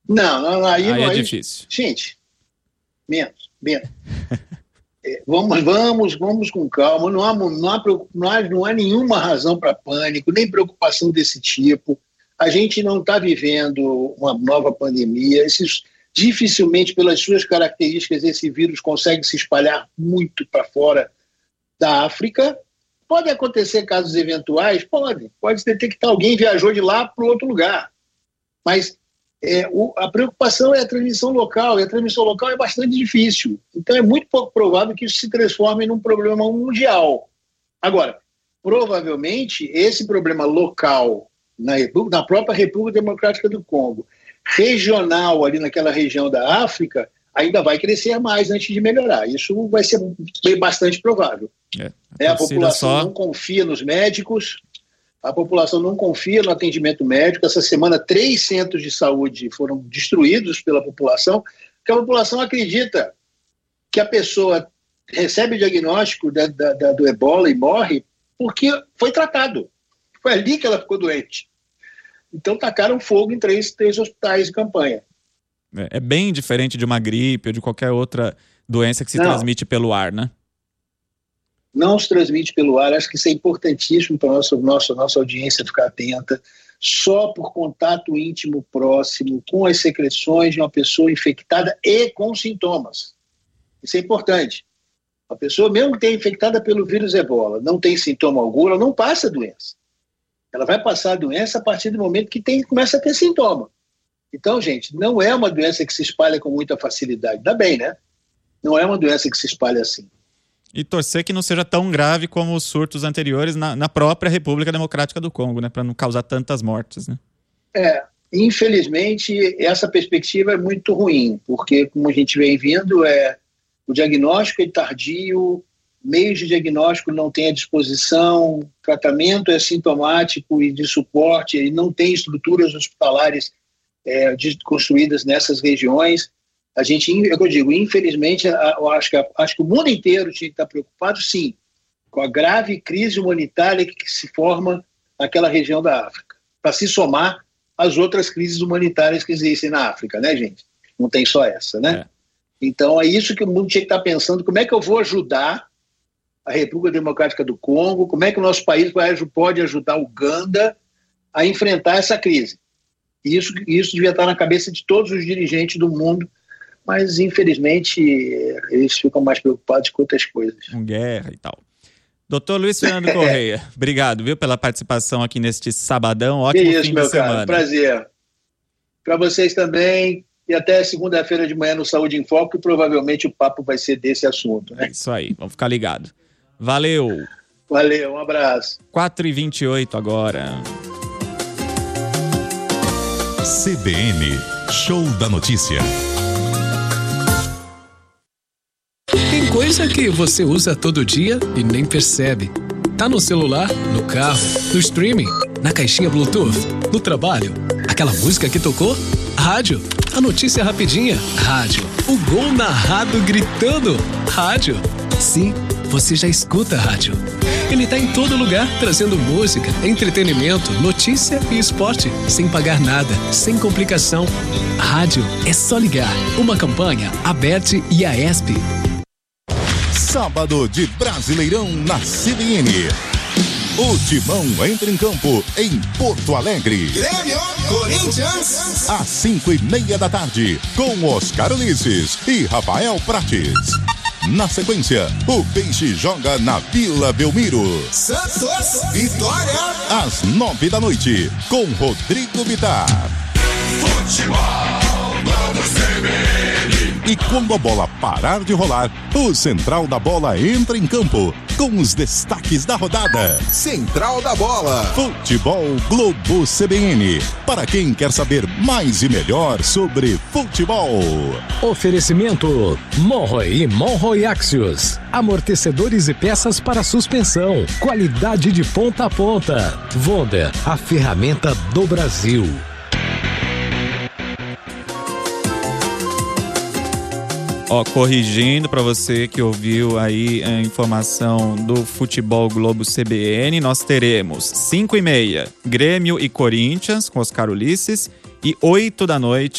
Não, aí é não, difícil. Gente, menos. Vamos com calma, não há nenhuma razão para pânico, nem preocupação desse tipo. A gente não está vivendo uma nova pandemia. Dificilmente, pelas suas características, esse vírus consegue se espalhar muito para fora da África. Pode acontecer casos eventuais? Pode detectar alguém viajou de lá para outro lugar. Mas a preocupação é a transmissão local, e a transmissão local é bastante difícil. Então é muito pouco provável que isso se transforme num problema mundial. Agora, provavelmente, esse problema local na própria República Democrática do Congo, regional ali naquela região da África, ainda vai crescer mais antes de melhorar. Isso vai ser bastante provável. A população não confia nos médicos, a população não confia no atendimento médico. Essa semana, 3 centros de saúde foram destruídos pela população, porque a população acredita que a pessoa recebe o diagnóstico do ebola e morre porque foi tratado. Foi ali que ela ficou doente. Então, tacaram fogo em três hospitais de campanha. É bem diferente de uma gripe ou de qualquer outra doença que se transmite pelo ar, né? Não se transmite pelo ar. Acho que isso é importantíssimo para a nossa audiência ficar atenta. Só por contato íntimo próximo com as secreções de uma pessoa infectada e com sintomas. Isso é importante. A pessoa, mesmo que tenha infectada pelo vírus ebola, não tem sintoma algum, ela não passa a doença. Ela vai passar a doença a partir do momento que começa a ter sintoma. Então, gente, não é uma doença que se espalha com muita facilidade. Ainda bem, né? Não é uma doença que se espalha assim. E torcer que não seja tão grave como os surtos anteriores na própria República Democrática do Congo, né? Para não causar tantas mortes, né? Infelizmente, essa perspectiva é muito ruim, porque, como a gente vem vendo, o diagnóstico é tardio, meios de diagnóstico não tem à disposição, tratamento é sintomático e de suporte, e não tem estruturas hospitalares construídas nessas regiões. A gente, eu digo, infelizmente, eu acho que o mundo inteiro tinha que estar preocupado, sim, com a grave crise humanitária que se forma naquela região da África, para se somar às outras crises humanitárias que existem na África, né, gente? Não tem só essa, né? Então, é isso que o mundo tinha que estar pensando, como é que eu vou ajudar a República Democrática do Congo, como é que o nosso país pode ajudar a Uganda a enfrentar essa crise. Isso devia estar na cabeça de todos os dirigentes do mundo, mas, infelizmente, eles ficam mais preocupados com outras coisas. Com guerra e tal. Doutor Luiz Fernando Correia, obrigado, viu, pela participação aqui neste sabadão. Ótimo fim de semana. Cara, prazer. Para vocês também, e até segunda-feira de manhã no Saúde em Foco, e provavelmente o papo vai ser desse assunto, né? É isso aí, vamos ficar ligados. Valeu! Valeu, um abraço. 4h28 agora. CBN, Show da Notícia. Tem coisa que você usa todo dia e nem percebe. Tá no celular, no carro, no streaming, na caixinha Bluetooth, no trabalho. Aquela música que tocou? Rádio. A notícia rapidinha? Rádio. O gol narrado gritando? Rádio. Sim, você já escuta a rádio. Ele tá em todo lugar, trazendo música, entretenimento, notícia e esporte, sem pagar nada, sem complicação. Rádio é só ligar. Uma campanha, Abert e Aesp. Sábado de Brasileirão na CBN. O Timão entra em campo em Porto Alegre. Grêmio, Corinthians. Às 5h30 da tarde, com Oscar Ulisses e Rafael Prates. Na sequência, o Peixe joga na Vila Belmiro. Santos, Vitória. Às 9 da noite, com Rodrigo Bittar. Futebol, vamos CBN. E quando a bola parar de rolar, o Central da Bola entra em campo com os destaques da rodada. Central da Bola. Futebol Globo CBN. Para quem quer saber mais e melhor sobre futebol. Oferecimento Monroe e Monroe Axios. Amortecedores e peças para suspensão. Qualidade de ponta a ponta. Wonder, a ferramenta do Brasil. Corrigindo para você que ouviu aí a informação do Futebol Globo CBN, nós teremos 5h30 Grêmio e Corinthians com Oscar Ulisses e 8 da noite